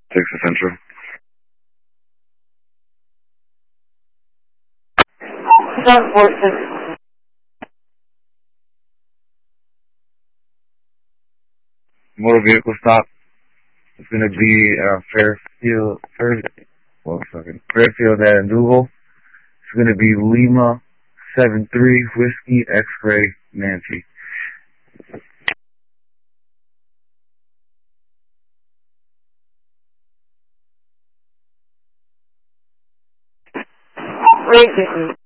Texas Central. Motor vehicle stop. It's going to be Fairfield and Duval. It's going to be Lima 73 Whiskey X-Ray Nancy. Wait,